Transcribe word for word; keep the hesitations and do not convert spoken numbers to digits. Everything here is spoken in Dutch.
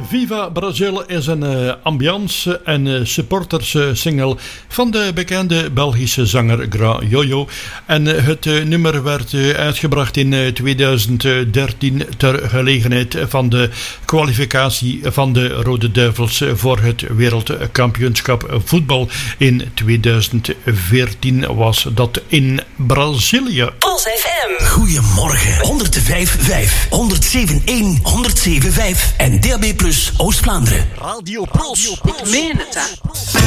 Viva Brazil is een uh, ambiance- en uh, supporters-single van de bekende Belgische zanger Gra Jojo. En uh, het uh, nummer werd uh, uitgebracht in uh, tweeduizend dertien ter gelegenheid van de kwalificatie van de Rode Duivels voor het wereldkampioenschap voetbal. In tweeduizend veertien was dat in Brazilië. Pulse F M. Goedemorgen. honderd vijf komma vijf, honderdzeven komma één, honderdzeven komma vijf en D A B plus Oost-Vlaanderen. Radio Pulse. Meen het, hè?